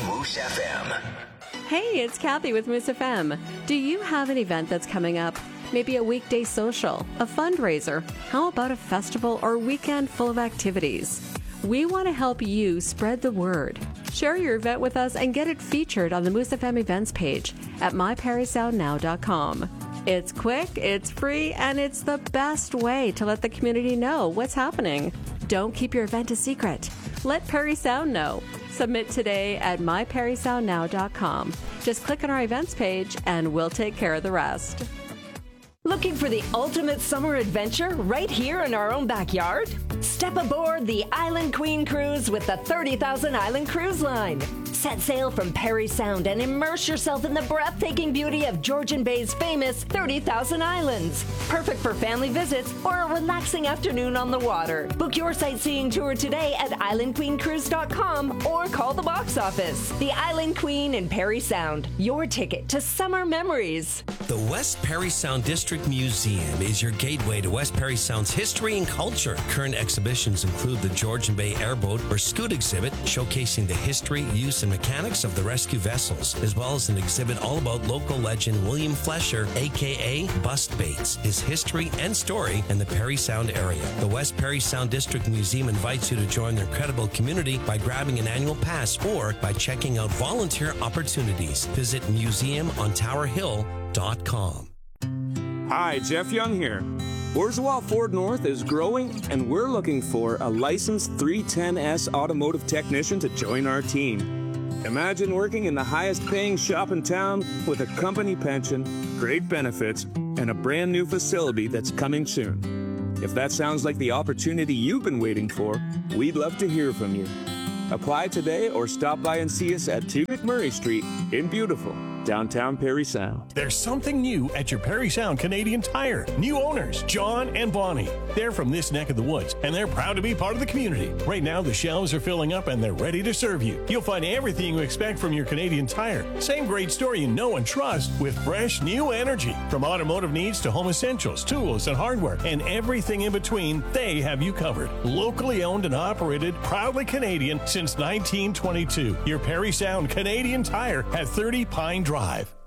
Moose FM. Hey, it's Kathy with Moose FM. Do you have an event that's coming up? Maybe a weekday social, a fundraiser. How about a festival or weekend full of activities? We want to help you spread the word. Share your event with us and get it featured on the Moose FM events page at myperrysoundnow.com. It's quick, it's free, and it's the best way to let the community know what's happening. Don't keep your event a secret. Let Perry Sound know. Submit today at myperrysoundnow.com. Just click on our events page and we'll take care of the rest. Looking for the ultimate summer adventure right here in our own backyard? Step aboard the Island Queen Cruise with the 30,000 Island Cruise Line. Set sail from Perry Sound and immerse yourself in the breathtaking beauty of Georgian Bay's famous 30,000 Islands. Perfect for family visits or a relaxing afternoon on the water. Book your sightseeing tour today at islandqueencruise.com or call the box office. The Island Queen in Perry Sound. Your ticket to summer memories. The West Perry Sound District Museum is your gateway to West Perry Sound's history and culture. Current exhibitions include the Georgian Bay Airboat or Scoot exhibit, showcasing the history, use, and mechanics of the rescue vessels, as well as an exhibit all about local legend William Flesher, a.k.a. Bust Bates, his history and story in the Perry Sound area. The West Perry Sound District Museum invites you to join their incredible community by grabbing an annual pass or by checking out volunteer opportunities. Visit museumontowerhill.com. Hi, Jeff Young here. Orzawal Ford North is growing, and we're looking for a licensed 310S automotive technician to join our team. Imagine working in the highest-paying shop in town with a company pension, great benefits, and a brand-new facility that's coming soon. If that sounds like the opportunity you've been waiting for, we'd love to hear from you. Apply today or stop by and see us at 2 McMurray Street in beautiful downtown Perry Sound. There's something new at your Perry Sound Canadian Tire. New owners, John and Bonnie. They're from this neck of the woods, and they're proud to be part of the community. Right now, the shelves are filling up, and they're ready to serve you. You'll find everything you expect from your Canadian Tire. Same great store you know and trust with fresh, new energy. From automotive needs to home essentials, tools, and hardware, and everything in between, they have you covered. Locally owned and operated, proudly Canadian since 1922. Your Perry Sound Canadian Tire at 30 Pine Drive.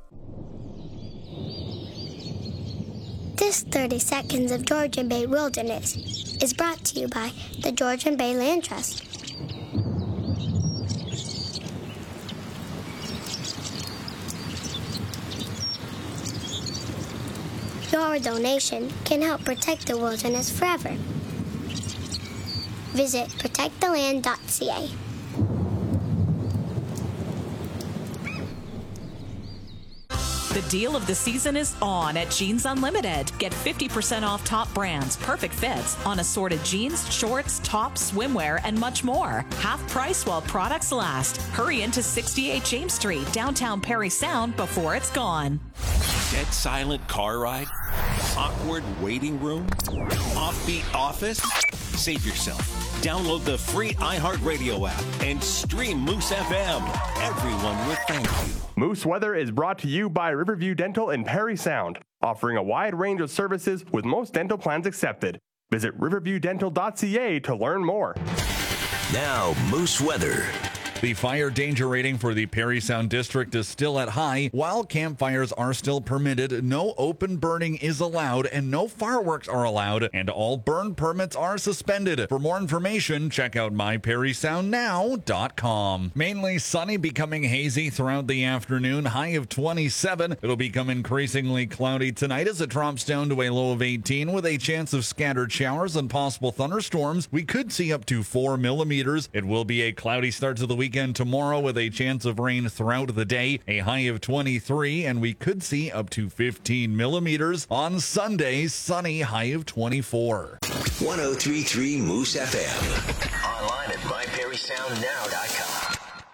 This 30 Seconds of Georgian Bay Wilderness is brought to you by the Georgian Bay Land Trust. Your donation can help protect the wilderness forever. Visit protecttheland.ca. The deal of the season is on at Jeans Unlimited. Get 50% off top brands, perfect fits on assorted jeans, shorts, tops, swimwear, and much more. Half price while products last. Hurry into 68 James Street, downtown Perry Sound before it's gone. Dead silent car ride? Awkward waiting room? Offbeat office? Save yourself. Download the free iHeartRadio app and stream Moose FM. Everyone will thank you. Moose Weather is brought to you by Riverview Dental in Perry Sound, offering a wide range of services with most dental plans accepted. Visit riverviewdental.ca to learn more. Now, Moose Weather. The fire danger rating for the Perry Sound District is still at high. While campfires are still permitted, no open burning is allowed and no fireworks are allowed, and all burn permits are suspended. For more information, check out myperrysoundnow.com. Mainly sunny, becoming hazy throughout the afternoon, high of 27. It'll become increasingly cloudy tonight as it drops down to a low of 18 with a chance of scattered showers and possible thunderstorms. We could see up to 4 millimeters. It will be a cloudy start to the weekend tomorrow with a chance of rain throughout the day, a high of 23, and we could see up to 15 millimeters. On Sunday, sunny, high of 24. 103.3 Moose FM. Online at myperrysoundnow.com.